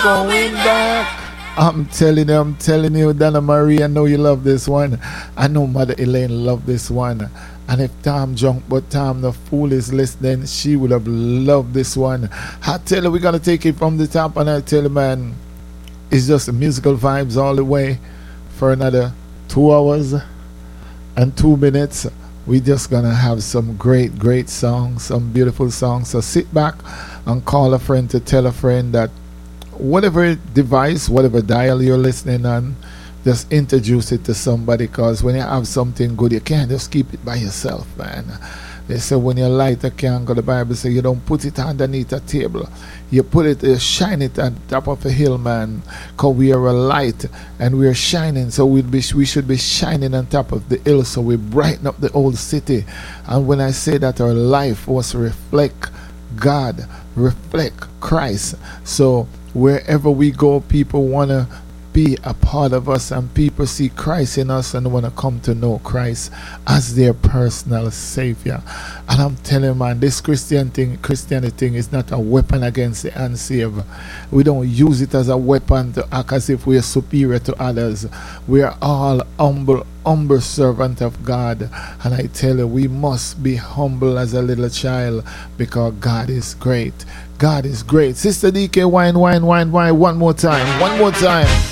going back. I'm telling you, Donna Marie, I know you love this one. I know Mother Elaine love this one. And if Tom drunk, but Tom the fool is listening, she would have loved this one. I tell you, we're gonna take it from the top, and I tell you, man, it's just musical vibes all the way for another 2 hours and 2 minutes. We're just gonna have some great songs, some beautiful songs. So sit back and call a friend to tell a friend that whatever device, whatever dial you're listening on, just introduce it to somebody, because when you have something good, you can't just keep it by yourself, man. They say when you light a candle, the Bible says you don't put it underneath a table. You put it, you shine it on top of a hill, man, because we are a light and we are shining. So we should be shining on top of the hill, so we brighten up the old city. And when I say that our life was reflect God, reflect Christ. So wherever we go, people want to be a part of us, and people see Christ in us and want to come to know Christ as their personal Savior. And I'm telling you, man, this Christianity thing is not a weapon against the unsaved. We don't use it as a weapon to act as if we are superior to others. We are all humble servant of God, and I tell you, we must be humble as a little child, because God is great. God is great. Sister DK, wine, one more time.